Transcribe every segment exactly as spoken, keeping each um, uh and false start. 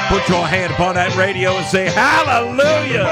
Put your hand upon that radio and say hallelujah.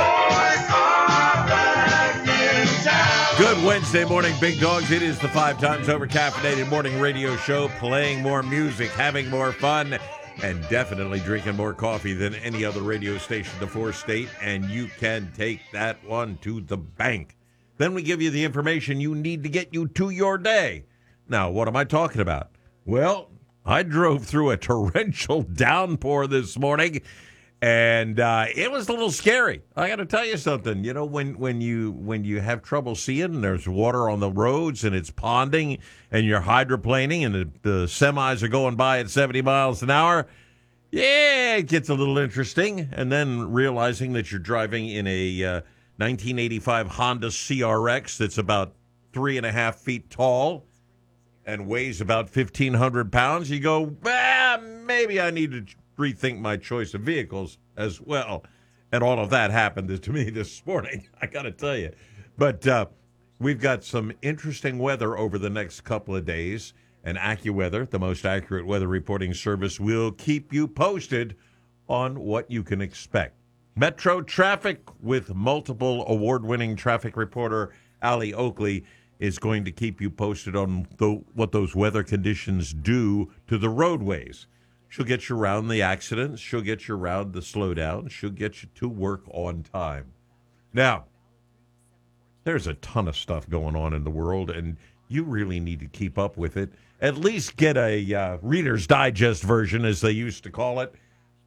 Good Wednesday morning, big dogs. It is the five times over caffeinated morning radio show, playing more music, having more fun, and definitely drinking more coffee than any other radio station in the fourth state, and you can take that one to the bank. Then we give you the information you need to get you to your day. Now, what am I talking about? Well, I drove through a torrential downpour this morning, and uh, it was a little scary. I got to tell you something. You know, when, when you when you have trouble seeing, and there's water on the roads, and it's ponding, and you're hydroplaning, and the, the semis are going by at seventy miles an hour, yeah, it gets a little interesting. And then realizing that you're driving in a uh, nineteen eighty-five Honda C R X that's about three and a half feet tall and weighs about fifteen hundred pounds, you go, ah, maybe I need to rethink my choice of vehicles as well. And all of that happened to me this morning, I got to tell you. But uh, we've got some interesting weather over the next couple of days. And AccuWeather, the most accurate weather reporting service, will keep you posted on what you can expect. Metro traffic with multiple award-winning traffic reporter Allie Oakley is going to keep you posted on the, what those weather conditions do to the roadways. She'll get you around the accidents. She'll get you around the slowdown. She'll get you to work on time. Now, there's a ton of stuff going on in the world, and you really need to keep up with it. At least get a uh, Reader's Digest version, as they used to call it.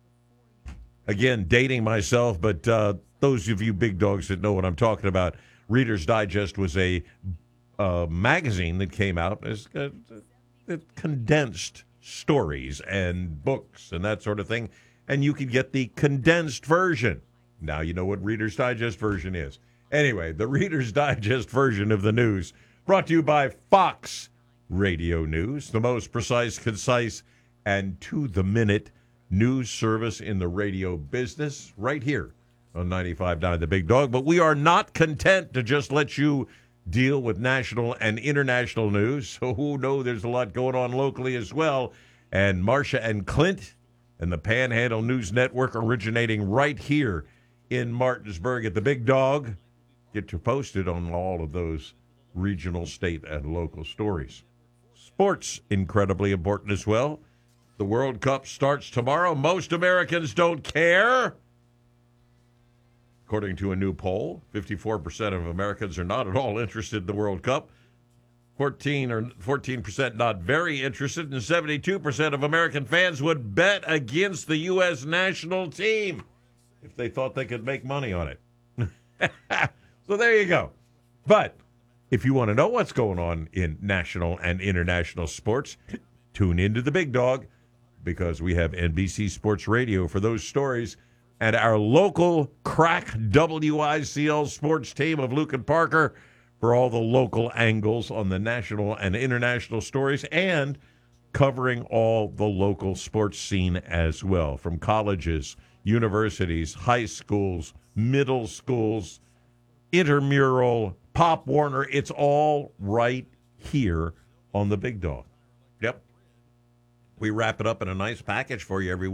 Again, dating myself, but uh, those of you big dogs that know what I'm talking about, Reader's Digest was a uh, magazine that came out as uh, it condensed stories and books and that sort of thing, and you could get the condensed version. Now you know what Reader's Digest version is. Anyway, the Reader's Digest version of the news brought to you by Fox Radio News, the most precise, concise, and to-the-minute news service in the radio business, right here on ninety-five point nine The Big Dog. But we are not content to just let you deal with national and international news. So who know there's a lot going on locally as well. And Marcia and Clint and the Panhandle News Network, originating right here in Martinsburg at the Big Dog, get you posted on all of those regional, state, and local stories. Sports, incredibly important as well. The World Cup starts tomorrow. Most Americans don't care. According to a new poll, fifty-four percent of Americans are not at all interested in the World Cup. fourteen or fourteen percent not very interested, and seventy-two percent of American fans would bet against the U S national team if they thought they could make money on it. So there you go. But if you want to know what's going on in national and international sports, tune into the Big Dog, because we have N B C Sports Radio for those stories, and our local crack W I C L sports team of Luke and Parker for all the local angles on the national and international stories, and covering all the local sports scene as well, from colleges, universities, high schools, middle schools, intramural, Pop Warner. It's all right here on the Big Dog. Yep. We wrap it up in a nice package for you every week.